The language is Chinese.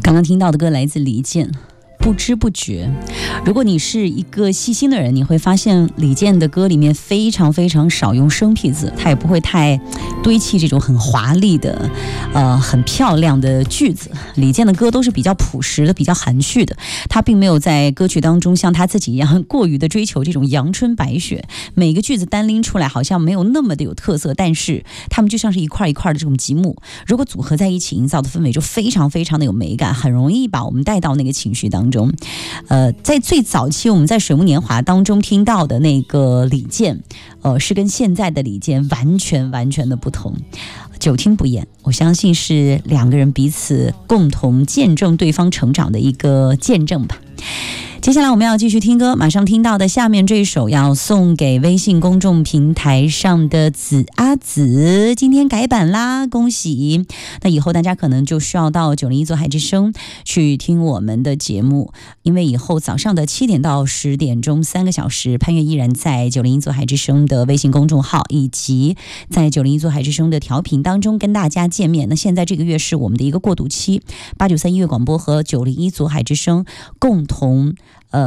刚刚听到的歌来自李健，不知不觉。如果你是一个细心的人，你会发现李健的歌里面非常非常少用生僻字，他也不会太堆砌这种很华丽的很漂亮的句子。李健的歌都是比较朴实的，比较含蓄的，他并没有在歌曲当中像他自己一样过于的追求这种阳春白雪，每个句子单拎出来好像没有那么的有特色，但是他们就像是一块一块的这种积木，如果组合在一起，营造的氛围就非常非常的有美感，很容易把我们带到那个情绪当中。在最早期我们在水木年华当中听到的那个李健，是跟现在的李健完全的不同，久听不厌。我相信是两个人彼此共同见证对方成长的一个见证吧。接下来我们要继续听歌，马上听到的下面这一首要送给微信公众平台上的子阿紫，今天改版啦，恭喜！那以后大家可能就需要到901做海之声去听我们的节目，因为以后早上的7点到10点钟3个小时，潘越依然在901做海之声的微信公众号以及在901做海之声的调频当中跟大家见面。那现在这个月是我们的一个过渡期，893音乐广播和901做海之声共同